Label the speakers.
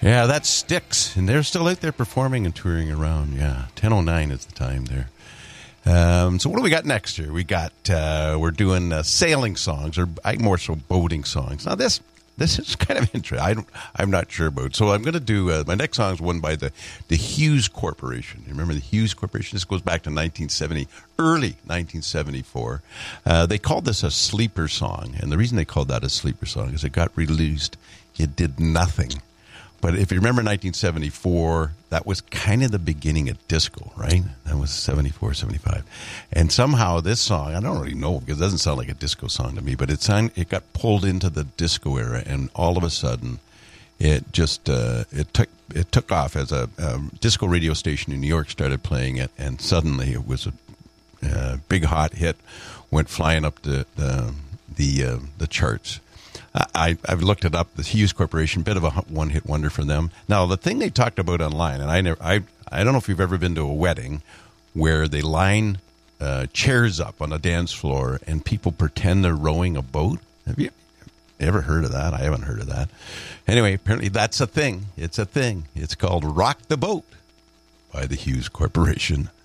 Speaker 1: Yeah, that's Styx, and they're still out there performing and touring around. Yeah, 10:09 is the time there. So what do we got next here? We got we're doing sailing songs, or more so boating songs. Now this is kind of interesting. I'm not sure about. So I'm going to do my next song is one by the Hughes Corporation. You remember the Hughes Corporation? This goes back to 1970, early 1974. They called this a sleeper song, and the reason they called that a sleeper song is it got released. It did nothing. But if you remember 1974, that was kind of the beginning of disco, right? That was 74, 75. And somehow this song, I don't really know because it doesn't sound like a disco song to me, but it got pulled into the disco era, and all of a sudden it just it took off as a disco radio station in New York started playing it, and suddenly it was a big hot hit, went flying up the charts. I've looked it up. The Hughes Corporation, bit of a one-hit wonder for them. Now, the thing they talked about online, and I don't know if you've ever been to a wedding where they line chairs up on a dance floor and people pretend they're rowing a boat. Have you ever heard of that? I haven't heard of that. Anyway, apparently that's a thing. It's a thing. It's called Rock the Boat by the Hughes Corporation.